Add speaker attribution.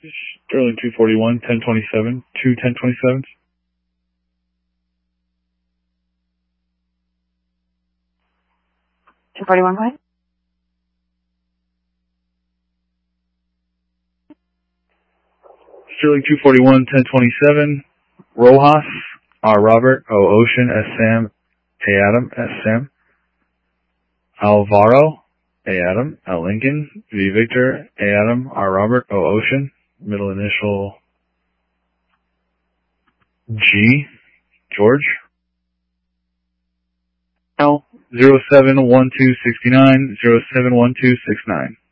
Speaker 1: Sterling 241, 1027, 2 1027s.
Speaker 2: Two 41, go ahead.
Speaker 1: Sterling 241, 1027, Rojas, R. Robert, O. Ocean, S. Sam, A. Adam, S. Sam. Alvaro, A. Adam, L. Lincoln, V. Victor, A. Adam, R. Robert, O. Ocean, middle initial G. George. L. 071269, 071269.